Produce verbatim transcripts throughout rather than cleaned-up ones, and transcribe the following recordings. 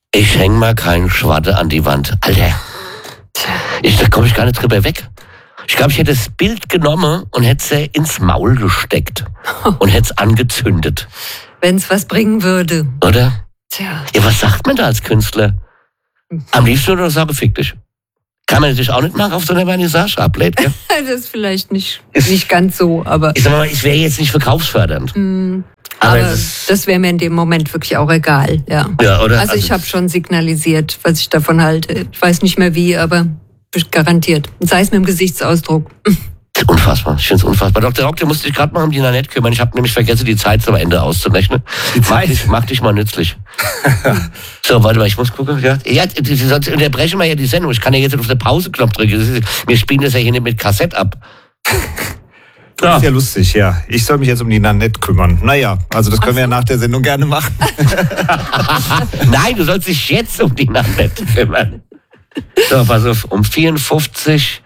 Ich häng mal keinen Schwatte an die Wand. Alter, ich, da komme ich gar nicht drüber weg. Ich glaube, ich hätte das Bild genommen und hätte es ins Maul gesteckt und hätte es angezündet. Wenn es was bringen würde. Oder? Tja. Ja, was sagt man da als Künstler? Am liebsten nur noch sagen, fick dich. Kann man natürlich auch nicht machen auf so einer Vernissage ablehnt. Ja? Das ist vielleicht nicht, nicht ganz so, aber... Ich sag mal, ich wäre jetzt nicht verkaufsfördernd. Mm, aber aber das, das wäre mir in dem Moment wirklich auch egal, ja. ja oder? Also ich habe schon signalisiert, was ich davon halte. Ich weiß nicht mehr wie, aber garantiert. Sei es mit dem Gesichtsausdruck. Unfassbar, ich finde es unfassbar. Doktor Rock, du musst dich gerade mal um die Nanette kümmern. Ich habe nämlich vergessen, die Zeit zum Ende auszurechnen. Die Zeit? Mach dich, mach dich mal nützlich. So, warte mal, ich muss gucken. Ja, ja, sonst unterbrechen wir ja die Sendung. Ich kann ja jetzt auf den Pause-Knopf drücken. Wir spielen das ja hier nicht mit Kassett ab. Das ist ja lustig, ja. Ich soll mich jetzt um die Nanette kümmern. Naja, also das können wir ja nach der Sendung gerne machen. Nein, du sollst dich jetzt um die Nanette kümmern. So, pass auf, um vierundfünfzig...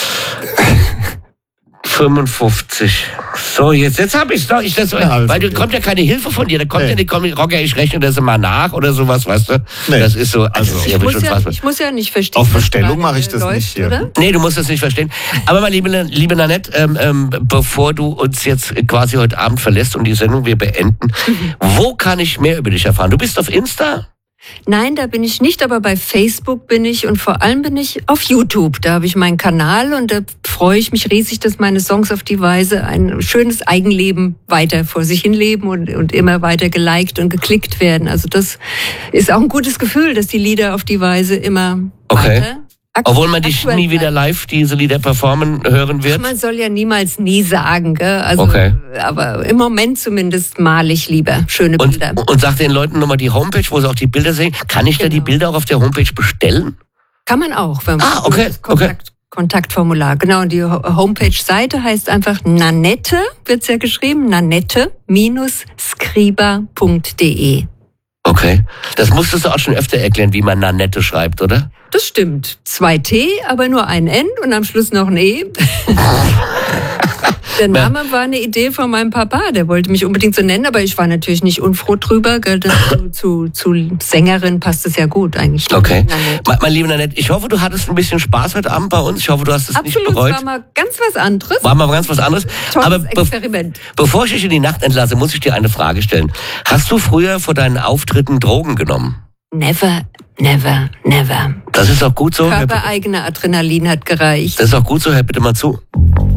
fünfundfünfzig. So, jetzt, jetzt habe ich es doch. Ich das, ja, also, weil du kommt ja keine Hilfe von dir. Da kommt nee. ja nicht, komm, Rocker, ich rechne das mal nach oder sowas, weißt du? Nee. Das ist so. Also, ich, ja, muss ja, ich muss ja nicht verstehen. Auf Bestellung mache ich das läuft, nicht hier. Oder? Nee, du musst das nicht verstehen. Aber meine liebe, liebe Nanette, ähm, ähm, bevor du uns jetzt quasi heute Abend verlässt und die Sendung wir beenden, mhm. wo kann ich mehr über dich erfahren? Du bist auf Insta? Nein, da bin ich nicht, aber bei Facebook bin ich und vor allem bin ich auf YouTube. Da habe ich meinen Kanal und da freue ich mich riesig, dass meine Songs auf die Weise ein schönes Eigenleben weiter vor sich hin leben und, und immer weiter geliked und geklickt werden. Also das ist auch ein gutes Gefühl, dass die Lieder auf die Weise immer okay. weiter... Obwohl man dich nie wieder live diese Lieder performen hören wird? Man soll ja niemals nie sagen, gell? Also, okay. Aber im Moment zumindest male ich lieber schöne Bilder. Und, und sag den Leuten nochmal die Homepage, wo sie auch die Bilder sehen. Kann ich genau. da die Bilder auch auf der Homepage bestellen? Kann man auch. Wenn man ah, okay. Kontakt, okay. Kontaktformular. Genau, und die Homepage-Seite heißt einfach Nanette, wird's ja geschrieben, nanette Skriba punkt de. Okay. Das musstest du auch schon öfter erklären, wie man Nanette schreibt, oder? Das stimmt. Zwei T, aber nur ein N und am Schluss noch ein E. Der Name war eine Idee von meinem Papa, der wollte mich unbedingt so nennen, aber ich war natürlich nicht unfroh drüber. Zu, zu, zu Sängerin passt es ja gut eigentlich. Okay. Meine liebe Nanette, ich hoffe, du hattest ein bisschen Spaß heute Abend bei uns. Ich hoffe, du hast es Absolut, nicht bereut. War mal ganz was anderes. War mal ganz was anderes. Tolles aber be Experiment. Bevor ich dich in die Nacht entlasse, muss ich dir eine Frage stellen. Hast du früher vor deinen Auftritten Drogen genommen? Never, never, never. Das ist auch gut so. Körpereigene Adrenalin hat gereicht. Das ist auch gut so, hör bitte mal zu.